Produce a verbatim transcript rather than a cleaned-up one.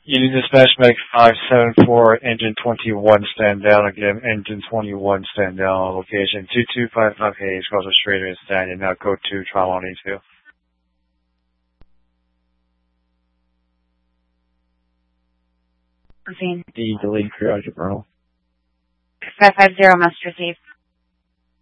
Union Dispatch Medic five seven four, Engine twenty-one, stand down again. Engine twenty-one, stand down. Location two two five five Hayes, cross the straight and stand. And now go to trial on E two. Proceed. D, delete triage, Colonel. five five zero, must receive.